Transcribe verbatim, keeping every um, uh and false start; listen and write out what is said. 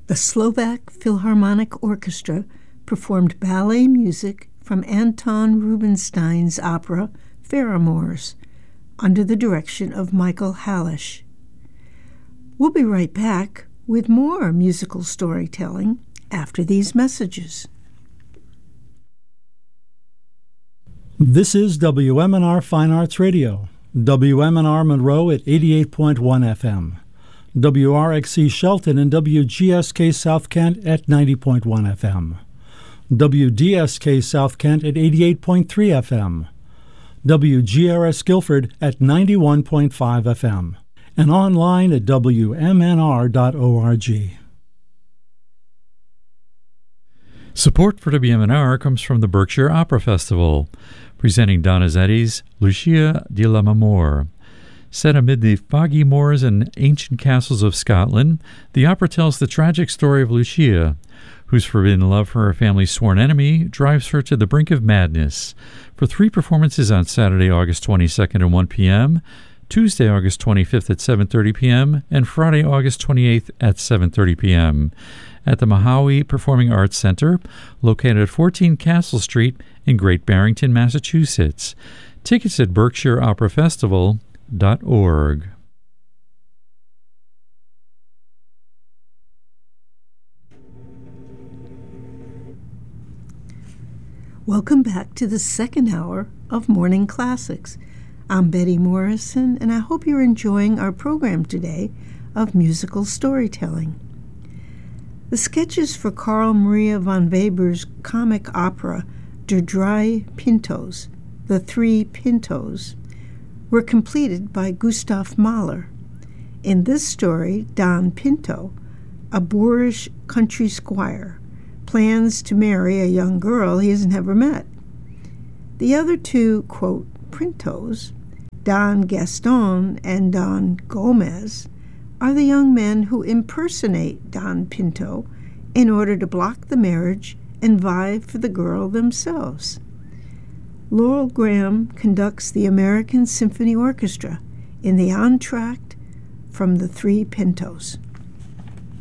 The Slovak Philharmonic Orchestra performed ballet music from Anton Rubinstein's opera Faramours under the direction of Michael Halish. We'll be right back with more musical storytelling after these messages. This is W M N R Fine Arts Radio, W M N R Monroe at eighty-eight point one F M, W R X C Shelton and W G S K South Kent at ninety point one F M, W D S K South Kent at eighty-eight point three F M, W G R S Guilford at ninety-one point five F M, and online at W M N R dot org. Support for W M N R comes from the Berkshire Opera Festival, presenting Donizetti's Lucia di Lammermoor. Set amid the foggy moors and ancient castles of Scotland, the opera tells the tragic story of Lucia, whose forbidden love for her family's sworn enemy drives her to the brink of madness. For three performances on Saturday, August twenty-second at one p.m., Tuesday, August twenty-fifth at seven thirty p.m., and Friday, August twenty-eighth at seven thirty p.m. at the Mahawi Performing Arts Center, located at fourteen Castle Street in Great Barrington, Massachusetts. Tickets at berkshire opera festival dot org. Welcome back to the second hour of Morning Classics. I'm Betty Morrison, and I hope you're enjoying our program today of musical storytelling. The sketches for Carl Maria von Weber's comic opera Der Drei Pintos, The Three Pintos, were completed by Gustav Mahler. In this story, Don Pinto, a boorish country squire, plans to marry a young girl he has never met. The other two, quote, Pintos, Don Gaston and Don Gomez, are the young men who impersonate Don Pinto in order to block the marriage and vie for the girl themselves. Laurel Graham conducts the American Symphony Orchestra in the entr'acte from The Three Pintos.